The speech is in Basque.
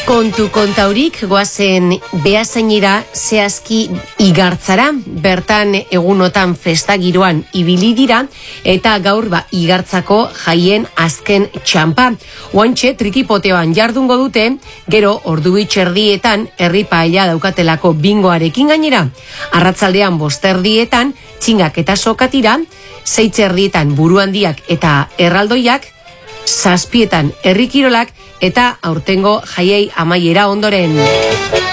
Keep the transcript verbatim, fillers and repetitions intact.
Kontu kontaurik goazen Beasainera zehazki igartzara, bertan egunotan festa giroan ibili dira eta gaur ba igartzako jaien azken txampa. Oantxe trikipoteoan jardungo dute, gero ordu bitxerdietan herri paella daukatelako bingoarekin gainera. Arratzaldean bosterdietan txingak eta sokatira, zeitzerdietan buruhandiak eta erraldoiak, zazpietan herri kirolak eta aurtengo jaiei amaiera ondoren.